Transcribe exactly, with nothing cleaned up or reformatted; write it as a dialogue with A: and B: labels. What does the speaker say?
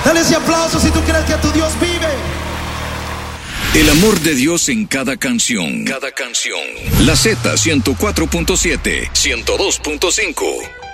A: Dale ese aplauso si tú crees que tu Dios vive.
B: El amor de Dios en cada canción. Cada canción. La Z ciento cuatro punto siete, ciento dos punto cinco.